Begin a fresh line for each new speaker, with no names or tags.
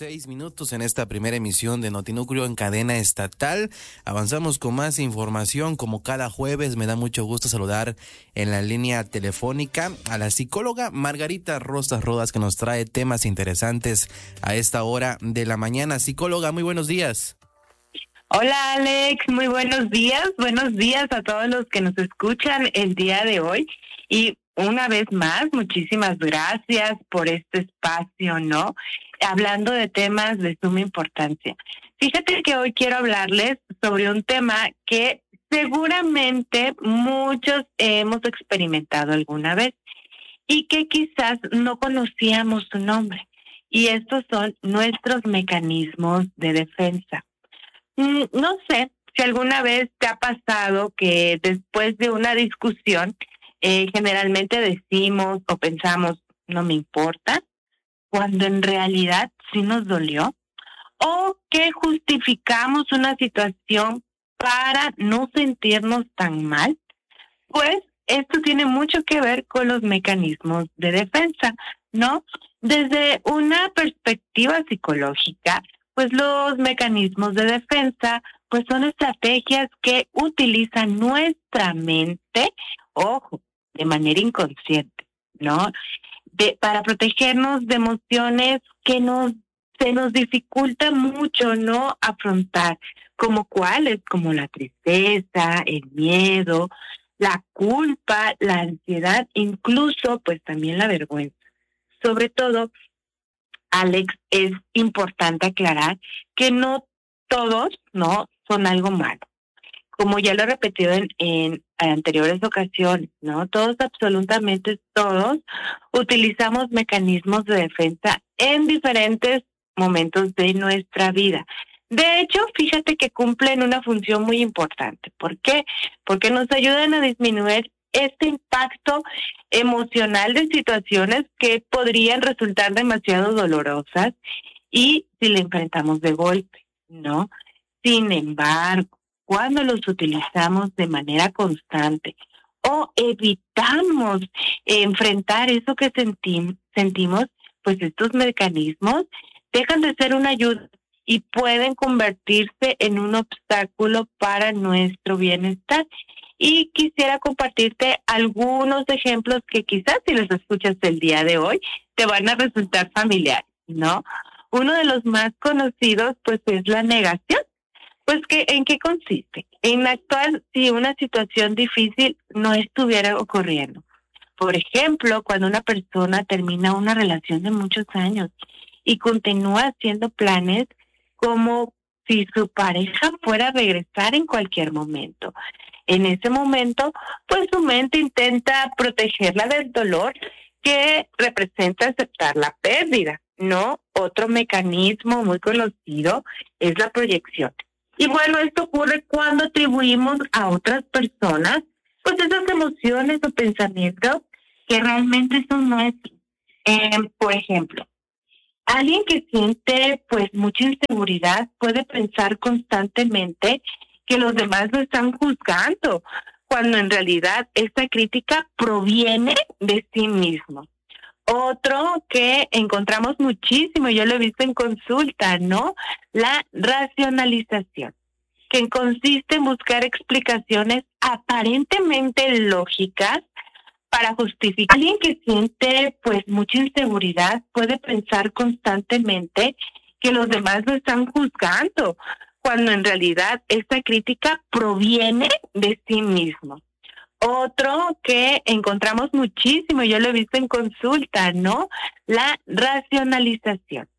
6 minutos en esta primera emisión de Notinúcleo en cadena estatal. Avanzamos con más información como cada jueves. Me da mucho gusto saludar en la línea telefónica a la psicóloga Margarita Rosas Rodas, que nos trae temas interesantes a esta hora de la mañana. Psicóloga, muy buenos días.
Hola Alex, muy buenos días a todos los que nos escuchan el día de hoy y una vez más, muchísimas gracias por este espacio, ¿no? Hablando de temas de suma importancia. Fíjate que hoy quiero hablarles sobre un tema que seguramente muchos hemos experimentado alguna vez y que quizás no conocíamos su nombre, y estos son nuestros mecanismos de defensa. No sé si alguna vez te ha pasado que después de una discusión generalmente decimos o pensamos, no me importa, cuando en realidad sí nos dolió, o que justificamos una situación para no sentirnos tan mal. Pues esto tiene mucho que ver con los mecanismos de defensa, ¿no? Desde una perspectiva psicológica, pues los mecanismos de defensa pues son estrategias que utiliza nuestra mente, ojo, de manera inconsciente, ¿no? Para protegernos de emociones que se nos dificulta mucho, ¿no?, afrontar, como cuáles, como la tristeza, el miedo, la culpa, la ansiedad, incluso pues también la vergüenza. Sobre todo, Alex, es importante aclarar que no todos, ¿no?, son algo malo. Como ya lo he repetido en anteriores ocasiones, ¿no? Todos, absolutamente todos, utilizamos mecanismos de defensa en diferentes momentos de nuestra vida. De hecho, fíjate que cumplen una función muy importante. ¿Por qué? Porque nos ayudan a disminuir este impacto emocional de situaciones que podrían resultar demasiado dolorosas y si le enfrentamos de golpe, ¿no? Sin embargo, cuando los utilizamos de manera constante o evitamos enfrentar eso que sentimos, pues estos mecanismos dejan de ser una ayuda y pueden convertirse en un obstáculo para nuestro bienestar. Y quisiera compartirte algunos ejemplos que quizás si los escuchas el día de hoy te van a resultar familiares, ¿no? Uno de los más conocidos pues es la negación. Pues, ¿en qué consiste? En actuar si una situación difícil no estuviera ocurriendo. Por ejemplo, cuando una persona termina una relación de muchos años y continúa haciendo planes como si su pareja fuera a regresar en cualquier momento. En ese momento, pues su mente intenta protegerla del dolor que representa aceptar la pérdida, ¿no? Otro mecanismo muy conocido es la proyección. Y bueno, esto ocurre cuando atribuimos a otras personas pues esas emociones o pensamientos que realmente son nuestros. Por ejemplo, alguien que siente pues mucha inseguridad puede pensar constantemente que los demás lo están juzgando, cuando en realidad esta crítica proviene de sí mismo. Otro que encontramos muchísimo, yo lo he visto en consulta, ¿no? La racionalización, que consiste en buscar explicaciones aparentemente lógicas para justificar. Alguien que siente pues mucha inseguridad puede pensar constantemente que los demás lo están juzgando, cuando en realidad esta crítica proviene de sí mismo. Otro que encontramos muchísimo, yo lo he visto en consulta, ¿no? La racionalización,